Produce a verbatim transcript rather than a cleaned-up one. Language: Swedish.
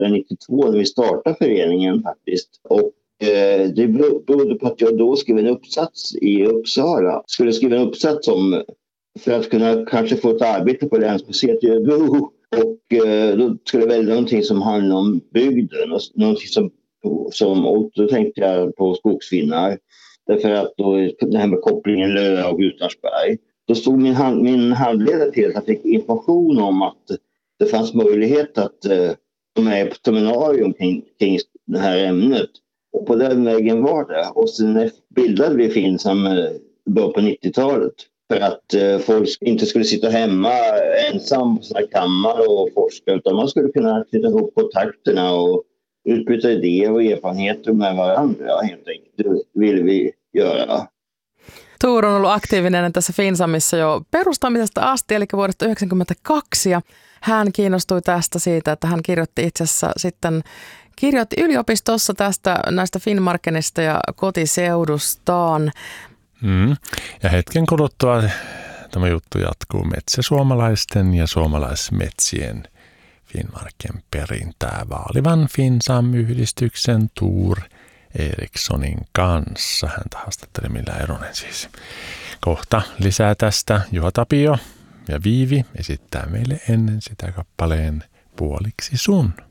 nittonhundranittiotvå när vi startade föreningen faktiskt. Och eh, det berodde på att jag då skrev en uppsats i Uppsala. Skulle skriva en uppsats om för att kunna kanske få ett arbete på länsmuseet i Örebro. Och eh, då skulle jag välja någonting som handlar om bygden. Och någonting som, som, och då tänkte jag på skogsfinnar. Därför att då, det här med kopplingen Löa och Gutarsberg. Då stod min, hand, min handledare till att jag fick information om att det fanns möjlighet att eh, vara med på seminarium kring, kring det här ämnet. Och på den vägen var det. Och sen bildade vi Finsam eh, början på nittiotalet. För att eh, folk inte skulle sitta hemma ensam på sina kammare och forska. Utan man skulle kunna knyta ihop kontakterna och utbyta idéer och erfarenheter med varandra. Helt enkelt. Det ville vi göra. Tuur on ollut aktiivinen tässä Finsamissa jo perustamisesta asti, eli vuodesta yhdeksänkymmentäkaksi. Ja hän kiinnostui tästä siitä, että hän kirjoitti itse asiassa sitten kirjoitti yliopistossa tästä näistä Finnmarkenista ja kotiseudustaan. Mm. Ja hetken kuluttua tämä juttu jatkuu metsäsuomalaisten ja suomalaismetsien Finnmarken perintää vaalivan Finsam-yhdistyksen Tuur Erikssonin kanssa. Häntä haastatteli Milla Eronen siis. Kohta lisää tästä. Juha Tapio ja Viivi esittää meille ennen sitä kappaleen Puoliksi sun.